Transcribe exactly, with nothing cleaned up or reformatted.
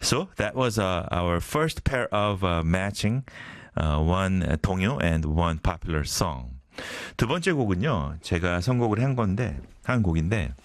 So that was uh, our first pair of uh, matching uh, one 동요 and one popular song. 두 번째 곡은요, 제가 선곡을 한 건데, 한 곡인데,